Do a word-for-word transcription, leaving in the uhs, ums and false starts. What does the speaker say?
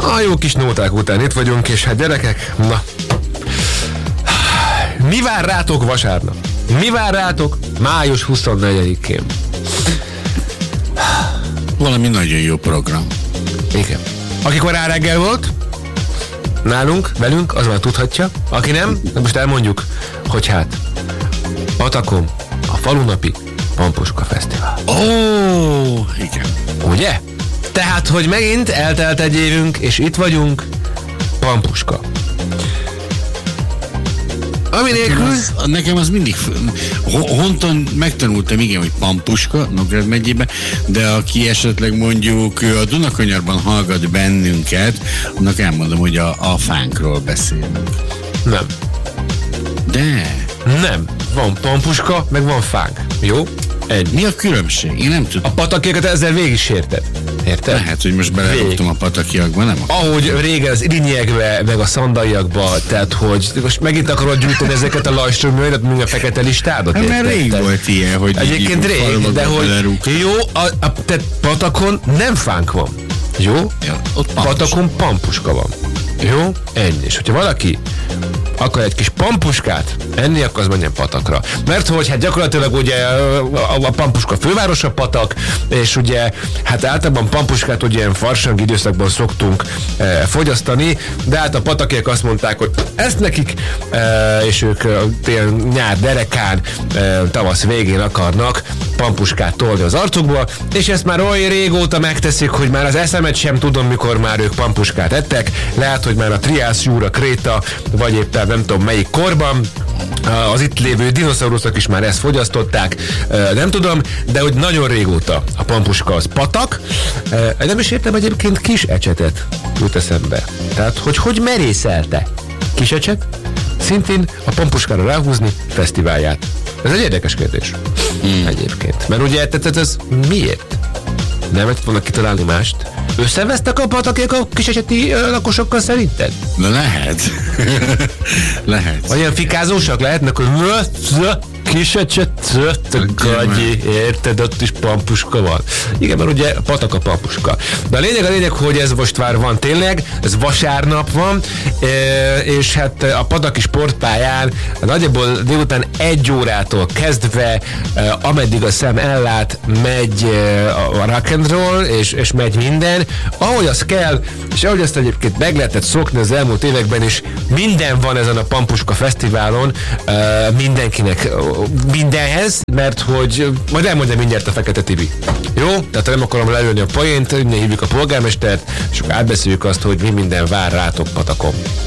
A jó kis nóták után itt vagyunk, és hát gyerekek, na. Mi vár rátok vasárnap? Mi vár rátok május huszonnegyedikén? Valami nagyon jó program. Igen. Aki korán reggel volt, nálunk, velünk, az már tudhatja. Aki nem, de most elmondjuk, hogy hát Patakon a falunapi Pampuska Fesztivál. Ó, oh, igen. Ugye? Tehát, hogy megint eltelt egy évünk, és itt vagyunk, Pampuska. Ami nélkül... Az, nekem az mindig... Honton megtanultam, igen, hogy Pampuska, Nógrád megyében, de aki esetleg mondjuk a Dunakanyarban hallgat bennünket, annak elmondom, hogy a, a fánkról beszélünk. Nem. De... Nem. Van Pampuska, meg van fánk. Jó? Egy. Mi a különbség? Én nem tudom. A patakékat ezzel végig sérted. Érted? Lehet, hogy most belerúgtam a patakiakba, nem? Ahogy régen az irinyekbe, meg a szandaliakba, tehát hogy most megint akarod gyújtani ezeket a lajströmjöidet, mint a fekete listádat. Hát mert rég volt ilyen, hogy egyébként rég, de hogy jó, a, a, tehát Patakon nem fánk van. Jó? Ja, ott Patakon Pampuska van. Jó? Ennyi. És hogyha valaki akar egy kis pampuskát enni, akkor az menjen Patakra. Mert hogy hát gyakorlatilag ugye a, a Pampuska fővárosa Patak, és ugye hát általában Pampuskát ugye ilyen farsangi időszakban szoktunk e, fogyasztani, de hát a patakiek azt mondták, hogy ezt nekik, e, és ők tél, nyár derekán, e, tavasz végén akarnak Pampuskát tolni az arcukba, és ezt már olyan régóta megteszik, hogy már az eszemet sem tudom, mikor már ők Pampuskát ettek. Lehet, hogy már a Triász, Júra, Kréta, vagy éppen nem tudom melyik korban, az itt lévő dinoszauruszok is már ezt fogyasztották, nem tudom, de hogy nagyon régóta a Pampuska az Patak. Nem is értem egyébként Kis Ecsetet jut eszembe. Tehát, hogy hogy merészelte Kis Ecset szintén a Pampuskára ráhúzni fesztiválját. Ez egy érdekes kérdés. Hmm. Egyébként. Mert ugye, tehát ez miért? Nem lehet volna kitalálni mást? Összevesztek a patakék a kisecseti lakosokkal szerinted? Na lehet. Lehet. Vagy ilyen fikázósak lehetnek, hogy Kisecset, gagyi, érted, ott is Pampuska van. Igen, mert ugye Patak a Pampuska. De a lényeg a lényeg, hogy ez most már van tényleg, ez vasárnap van, és hát a Pataki sportpályán nagyjából délután egy órától kezdve, ameddig a szem ellát, megy a rock and roll, és, és megy minden, ahogy az kell, és ahogy azt egyébként meg lehetett szokni az elmúlt években is, minden van ezen a Pampuska Fesztiválon, mindenkinek mindenhez, mert hogy majd elmondja mindjárt a Fekete Tibi. Jó? Tehát nem akarom lelőni a poént, innen hívjuk a polgármestert, és akkor átbeszéljük azt, hogy mi minden vár rátok Patakon.